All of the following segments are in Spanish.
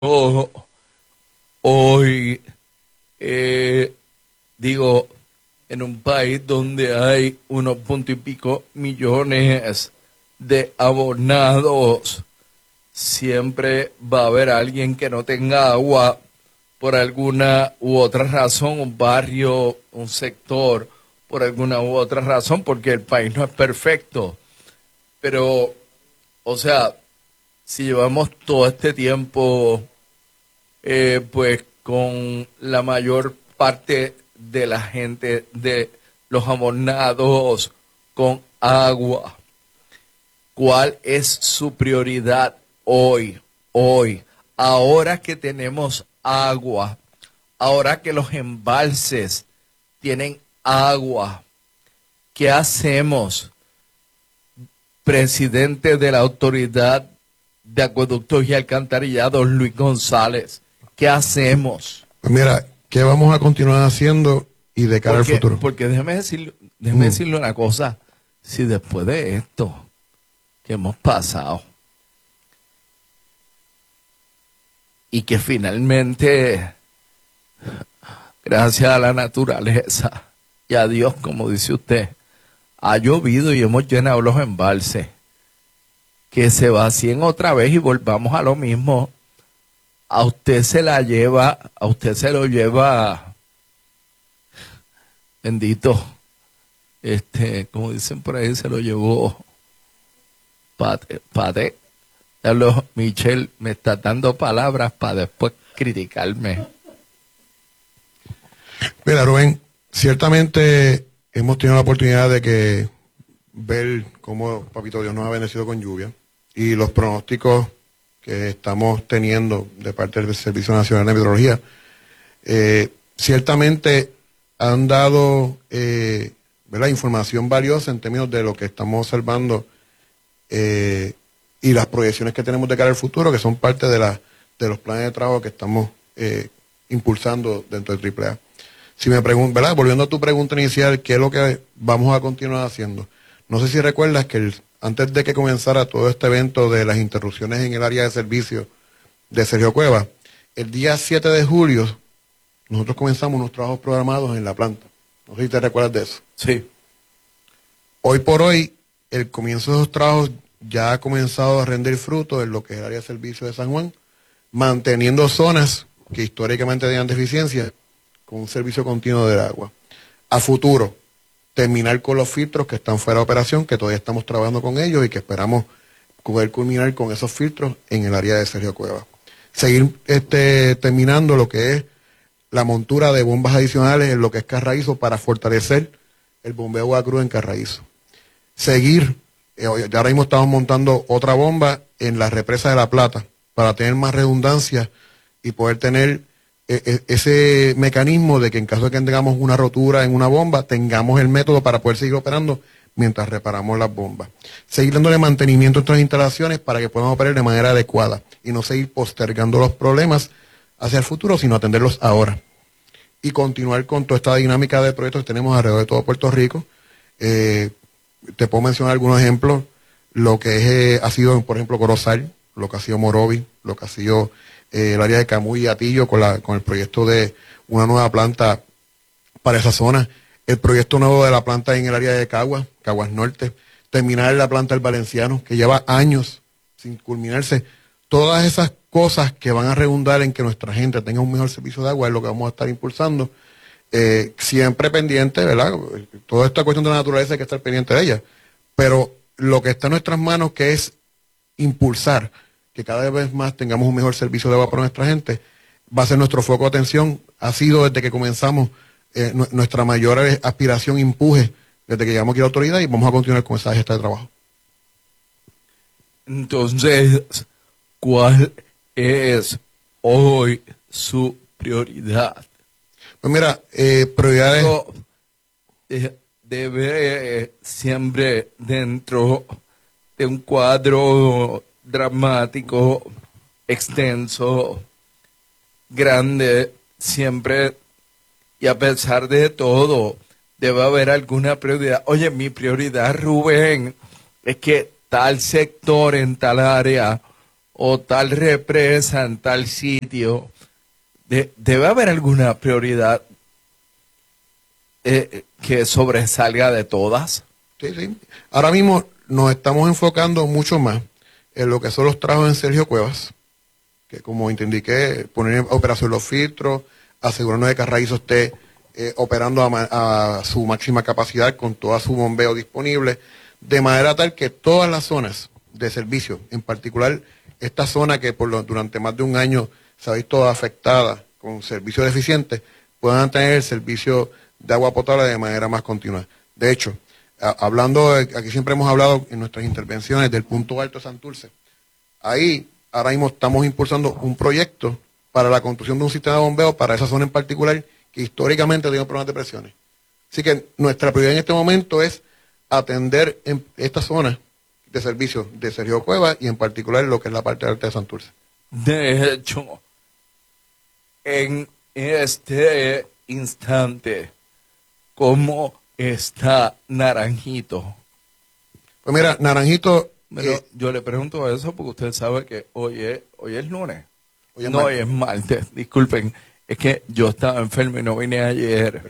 Oh, hoy, eh, digo, en un país donde hay unos punto y pico millones de abonados, siempre va a haber alguien que no tenga agua por alguna u otra razón, un barrio, un sector, por alguna u otra razón, porque el país no es perfecto. Pero, o sea, si llevamos todo este tiempo pues con la mayor parte de la gente de los abonados con agua. ¿Cuál es su prioridad hoy? Hoy, ahora que tenemos agua, ahora que los embalses tienen agua, ¿qué hacemos? Presidente de la Autoridad de Acueductos y Alcantarillados, Luis González, ¿qué hacemos? Pues mira, ¿qué vamos a continuar haciendo y de cara al futuro? Porque déjeme decirle una cosa, si después de esto que hemos pasado y que finalmente, gracias a la naturaleza y a Dios, como dice usted, ha llovido y hemos llenado los embalses, que se vacíen otra vez y volvamos a lo mismo, a usted se la lleva, a usted se lo lleva, bendito, como dicen por ahí, se lo llevó Pate. Michelle me está dando palabras para después criticarme. Mira, Rubén, ciertamente hemos tenido la oportunidad de ver cómo Papito Dios nos ha bendecido con lluvia y los pronósticos que estamos teniendo de parte del Servicio Nacional de Meteorología, ciertamente han dado ¿verdad? Información valiosa en términos de lo que estamos observando y las proyecciones que tenemos de cara al futuro, que son parte de los planes de trabajo que estamos impulsando dentro de AAA. Si me pregunto, ¿verdad? Volviendo a tu pregunta inicial, ¿qué es lo que vamos a continuar haciendo? No sé si recuerdas que antes de que comenzara todo este evento de las interrupciones en el área de servicio de Sergio Cueva, el día 7 de julio nosotros comenzamos unos trabajos programados en la planta. No sé si te recuerdas de eso. Sí. Hoy por hoy, el comienzo de esos trabajos ya ha comenzado a rendir fruto en lo que es el área de servicio de San Juan, manteniendo zonas que históricamente tenían deficiencia con un servicio continuo del agua. A futuro, terminar con los filtros que están fuera de operación, que todavía estamos trabajando con ellos y que esperamos poder culminar con esos filtros en el área de Sergio Cueva. Seguir terminando lo que es la montura de bombas adicionales en lo que es Carraízo para fortalecer el bombeo de agua cruz en Carraízo. Seguir, ya ahora mismo estamos montando otra bomba en la represa de La Plata para tener más redundancia y poder tener ese mecanismo de que en caso de que tengamos una rotura en una bomba, tengamos el método para poder seguir operando mientras reparamos las bombas. Seguir dándole mantenimiento a nuestras instalaciones para que puedan operar de manera adecuada y no seguir postergando los problemas hacia el futuro, sino atenderlos ahora. Y continuar con toda esta dinámica de proyectos que tenemos alrededor de todo Puerto Rico. Te puedo mencionar algunos ejemplos, lo que ha sido, por ejemplo, Corozal, lo que ha sido Morovi, lo que ha sido el área de Camuy y Atillo con el proyecto de una nueva planta para esa zona, el proyecto nuevo de la planta en el área de Caguas Norte, terminar la planta del Valenciano, que lleva años sin culminarse. Todas esas cosas que van a redundar en que nuestra gente tenga un mejor servicio de agua es lo que vamos a estar impulsando. Siempre pendiente, ¿verdad? Toda esta cuestión de la naturaleza hay que estar pendiente de ella. Pero lo que está en nuestras manos, que es impulsar que cada vez más tengamos un mejor servicio de agua para nuestra gente, va a ser nuestro foco de atención. Ha sido desde que comenzamos nuestra mayor aspiración, empuje, desde que llegamos aquí a la autoridad, y vamos a continuar con esa gesta de trabajo. Entonces, ¿cuál es hoy su prioridad? Pues mira, prioridades... Debe siempre dentro de un cuadro dramático, extenso, grande, siempre, y a pesar de todo, debe haber alguna prioridad. Oye, mi prioridad, Rubén, es que tal sector en tal área o tal represa en tal sitio, debe haber alguna prioridad que sobresalga de todas. Sí, sí. Ahora mismo nos estamos enfocando mucho más en lo que son los trabajos en Sergio Cuevas, que como te indiqué, poner en operación los filtros, asegurarnos de que Arraizo esté operando a su máxima capacidad con todo su bombeo disponible, de manera tal que todas las zonas de servicio, en particular esta zona que durante más de un año se ha visto afectada con servicios deficientes, puedan tener el servicio de agua potable de manera más continua. De hecho, aquí siempre hemos hablado en nuestras intervenciones del punto alto de Santurce. Ahí, ahora mismo estamos impulsando un proyecto para la construcción de un sistema de bombeo para esa zona en particular que históricamente ha tenido problemas de presiones. Así que nuestra prioridad en este momento es atender en esta zona de servicio de Sergio Cuevas y en particular lo que es la parte alta de Santurce. De hecho, en este instante, ¿cómo está Naranjito? Pues mira, Naranjito... yo le pregunto eso porque usted sabe que hoy es lunes. Hoy es no, hoy es martes. Disculpen, es que yo estaba enfermo y no vine ayer.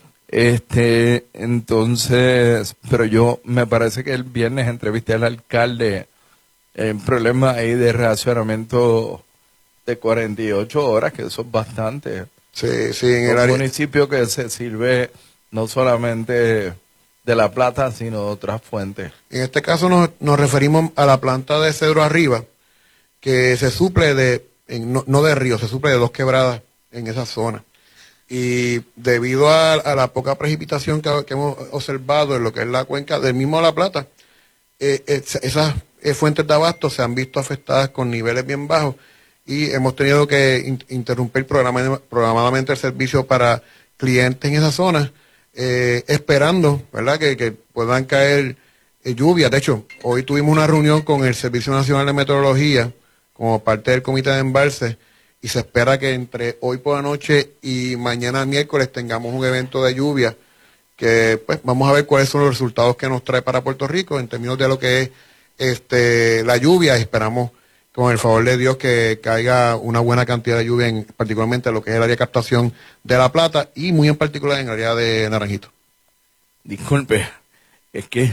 Entonces, pero me parece que el viernes entrevisté al alcalde en problema ahí de racionamiento de 48 horas, que eso es bastante. Sí, sí, en el área. Un municipio que se sirve no solamente de La Plata, sino de otras fuentes. En este caso nos referimos a la planta de Cedro Arriba, que se suple no de río, se suple de 2 quebradas en esa zona. Y debido a la poca precipitación que hemos observado en lo que es la cuenca del mismo La Plata, esas fuentes de abasto se han visto afectadas con niveles bien bajos y hemos tenido que interrumpir programadamente el servicio para clientes en esa zona, esperando, ¿verdad?, que puedan caer lluvias. De hecho, hoy tuvimos una reunión con el Servicio Nacional de Meteorología como parte del Comité de Embalse y se espera que entre hoy por la noche y mañana miércoles tengamos un evento de lluvia que pues vamos a ver cuáles son los resultados que nos trae para Puerto Rico en términos de lo que es la lluvia. Esperamos con el favor de Dios que caiga una buena cantidad de lluvia, particularmente en lo que es el área de captación de La Plata y muy en particular en el área de Naranjito. Disculpe, es que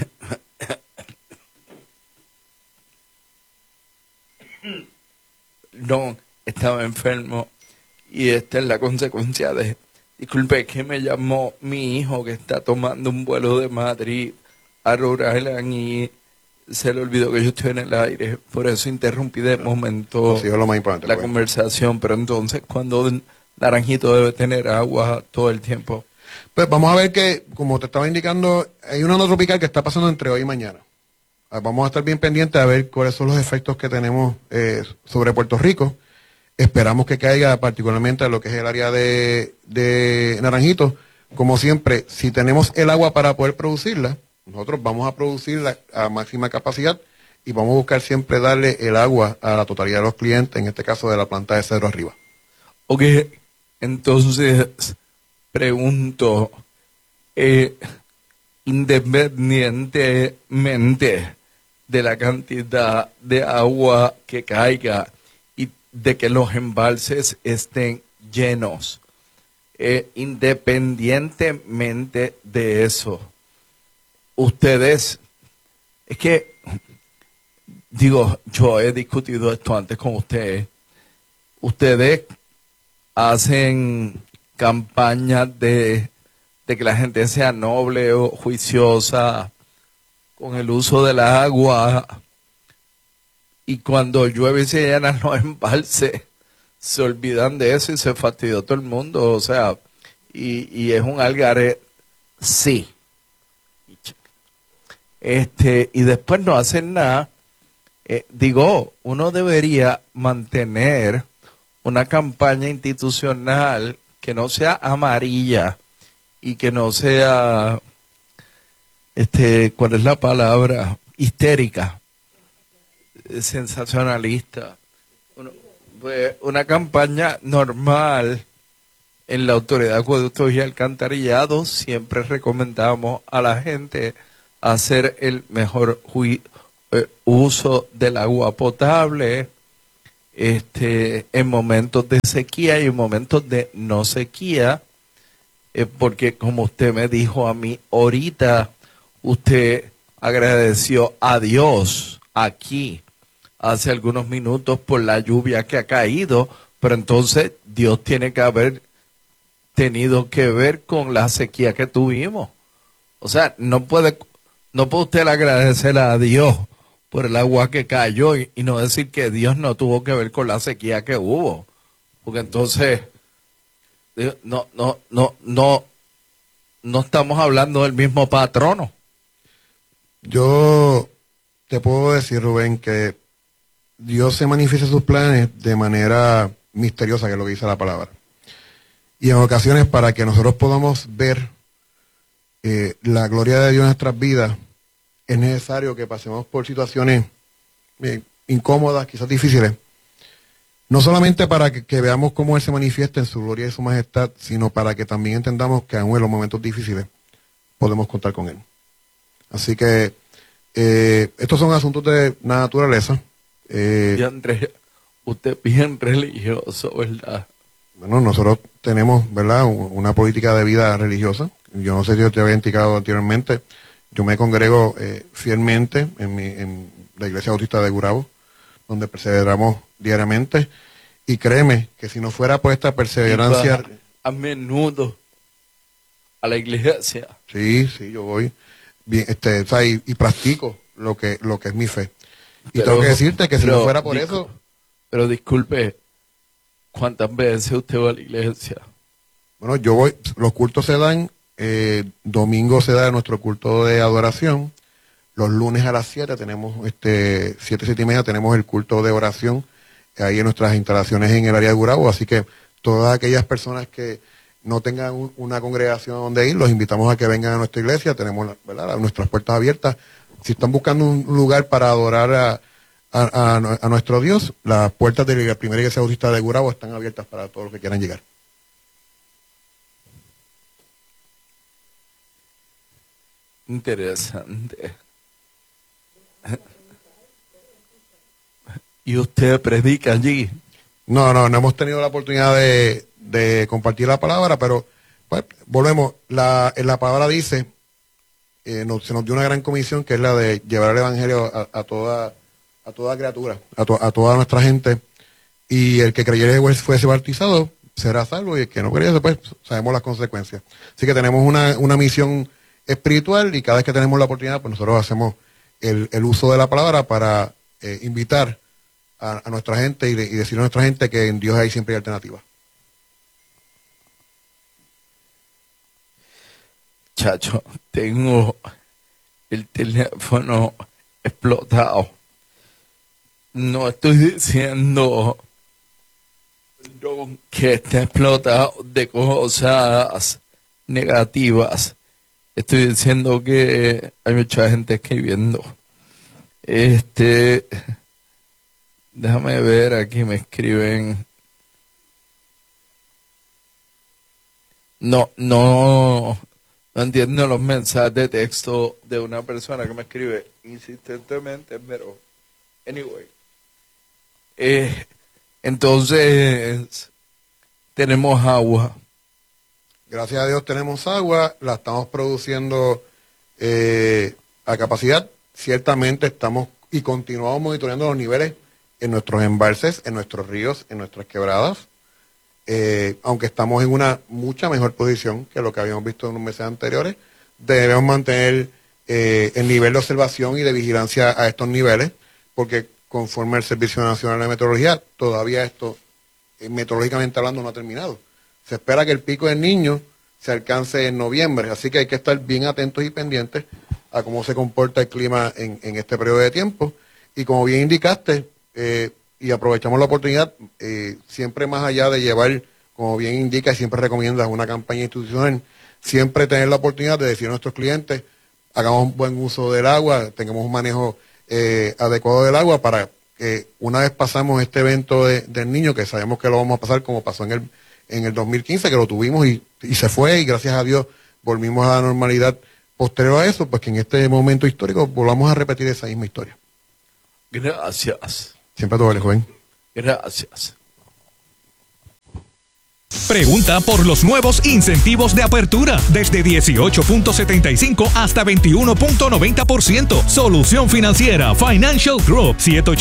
no, estaba enfermo y esta es la consecuencia de... Disculpe, es que me llamó mi hijo que está tomando un vuelo de Madrid a Rhode Island y se le olvidó que yo estoy en el aire, por eso interrumpí de momento lo más importante, la conversación, pero entonces cuando Naranjito debe tener agua todo el tiempo. Pues vamos a ver que, como te estaba indicando, hay una onda tropical que está pasando entre hoy y mañana. Vamos a estar bien pendientes a ver cuáles son los efectos que tenemos sobre Puerto Rico. Esperamos que caiga particularmente en lo que es el área de Naranjito. Como siempre, si tenemos el agua para poder producirla, nosotros vamos a producirla a máxima capacidad y vamos a buscar siempre darle el agua a la totalidad de los clientes, en este caso de la planta de Cedro Arriba. Ok, entonces pregunto, independientemente de la cantidad de agua que caiga y de que los embalses estén llenos, independientemente de eso, ustedes, es que, digo, yo he discutido esto antes con ustedes hacen campañas de que la gente sea noble o juiciosa con el uso del agua, y cuando llueve y se llenan los embalses, se olvidan de eso y se fastidió todo el mundo, o sea, y es un algarete, sí. Y después no hacen nada. Uno debería mantener una campaña institucional que no sea amarilla y que no sea, ¿cuál es la palabra? Histérica, sensacionalista. Una campaña normal. En la Autoridad de Acueductos y Alcantarillados siempre recomendamos a la gente hacer el mejor uso del agua potable, en momentos de sequía y en momentos de no sequía, porque como usted me dijo a mí ahorita, usted agradeció a Dios aquí hace algunos minutos por la lluvia que ha caído, pero entonces Dios tiene que haber tenido que ver con la sequía que tuvimos. O sea, no puede usted agradecer a Dios por el agua que cayó y no decir que Dios no tuvo que ver con la sequía que hubo. Porque entonces, no estamos hablando del mismo patrono. Yo te puedo decir, Rubén, que Dios se manifiesta sus planes de manera misteriosa, que es lo que dice la palabra. Y en ocasiones, para que nosotros podamos ver la gloria de Dios en nuestras vidas, es necesario que pasemos por situaciones incómodas, quizás difíciles. No solamente para que veamos cómo Él se manifiesta en su gloria y su majestad, sino para que también entendamos que aún en los momentos difíciles podemos contar con Él. Así que estos son asuntos de naturaleza. Usted es bien religioso, ¿verdad? Bueno, nosotros tenemos, ¿verdad?, una política de vida religiosa. Yo no sé si yo te había indicado anteriormente. Yo me congrego fielmente en la Iglesia Bautista de Gurabo, donde perseveramos diariamente. Y créeme que si no fuera por esta perseverancia... a menudo a la iglesia. Sí, yo voy. Bien, o sea, y practico lo que es mi fe. Y tengo que decirte que si no fuera por eso... Pero disculpe, ¿cuántas veces usted va a la iglesia? Bueno, yo voy, los cultos se dan, domingo se da nuestro culto de adoración, los lunes a las 7 tenemos, 7:30 tenemos el culto de oración, ahí en nuestras instalaciones en el área de Gurabo, así que todas aquellas personas que no tengan una congregación donde ir, los invitamos a que vengan a nuestra iglesia, tenemos, ¿verdad?, nuestras puertas abiertas. Si están buscando un lugar para adorar a nuestro Dios, las puertas de la primera iglesia bautista de Gurabo están abiertas para todos los que quieran llegar. Interesante. ¿Y usted predica allí? No hemos tenido la oportunidad de compartir la palabra, pero pues, volvemos. La palabra dice, se nos dio una gran comisión, que es la de llevar el evangelio a toda criatura, a toda nuestra gente, y el que creyere y fuese bautizado será salvo, y el que no creyese, pues sabemos las consecuencias. Así que tenemos una misión espiritual, y cada vez que tenemos la oportunidad, pues nosotros hacemos el uso de la palabra para invitar a nuestra gente y decirle a nuestra gente que en Dios hay siempre alternativas. Chacho, tengo el teléfono explotado. No estoy diciendo que esté explotado de cosas negativas. Estoy diciendo que hay mucha gente escribiendo. Déjame ver, aquí me escriben. No entiendo los mensajes de texto de una persona que me escribe insistentemente, pero anyway. Entonces, tenemos agua. Gracias a Dios tenemos agua, la estamos produciendo a capacidad. Ciertamente estamos y continuamos monitoreando los niveles en nuestros embalses, en nuestros ríos, en nuestras quebradas. Aunque estamos en una mucha mejor posición que lo que habíamos visto en los meses anteriores, debemos mantener el nivel de observación y de vigilancia a estos niveles, porque conforme el Servicio Nacional de Meteorología, todavía esto, meteorológicamente hablando, no ha terminado. Se espera que el pico del Niño se alcance en noviembre, así que hay que estar bien atentos y pendientes a cómo se comporta el clima en este periodo de tiempo. Y como bien indicaste, y aprovechamos la oportunidad, siempre más allá de llevar, como bien indica y siempre recomiendas, una campaña institucional, siempre tener la oportunidad de decir a nuestros clientes, hagamos un buen uso del agua, tengamos un manejo adecuado del agua, para que una vez pasamos este evento del Niño, que sabemos que lo vamos a pasar como pasó en el 2015, que lo tuvimos y se fue, y gracias a Dios volvimos a la normalidad posterior a eso, pues que en este momento histórico volvamos a repetir esa misma historia. Gracias. Siempre a tu joven. Gracias. Pregunta por los nuevos incentivos de apertura desde 18.75 hasta 21.90%. Solución Financiera Financial Group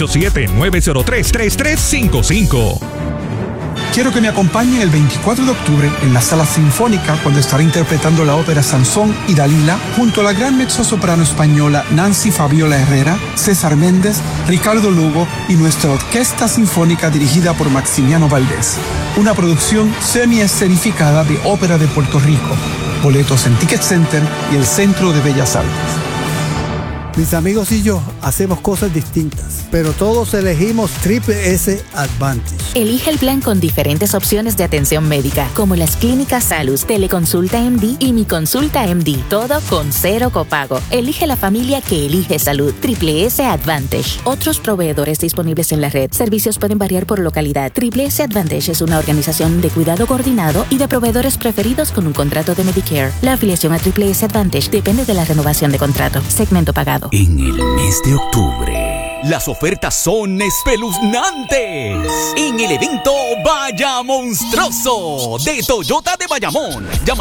787-903-3355. Quiero que me acompañen el 24 de octubre en la Sala Sinfónica cuando estaré interpretando la ópera Sansón y Dalila junto a la gran mezzosoprano española Nancy Fabiola Herrera, César Méndez, Ricardo Lugo y nuestra Orquesta Sinfónica dirigida por Maximiano Valdés. Una producción semi-escenificada de Ópera de Puerto Rico. Boletos en Ticket Center y el Centro de Bellas Artes. Mis amigos y yo hacemos cosas distintas, pero todos elegimos Triple S Advantage. Elige el plan con diferentes opciones de atención médica, como las clínicas Salus, Teleconsulta MD y Mi Consulta MD, todo con 0 copago. Elige la familia que elige salud. Triple S Advantage. Otros proveedores disponibles en la red. Servicios pueden variar por localidad. Triple S Advantage es una organización de cuidado coordinado y de proveedores preferidos con un contrato de Medicare. La afiliación a Triple S Advantage depende de la renovación de contrato. Segmento pagado. En el mes de octubre, las ofertas son espeluznantes. En el evento Vaya Monstruoso de Toyota de Bayamón. Llama